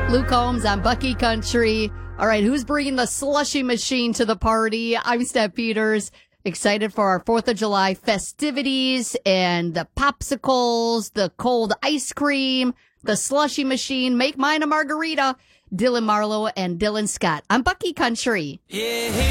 Luke Combs on Bucky Country. All right, who's bringing the slushy machine to the party? I'm Steph Peters. Excited for our 4th of July festivities and the popsicles, the cold ice cream, the slushy machine. Make mine a margarita. Dylan Marlowe and Dylan Scott on Bucky Country.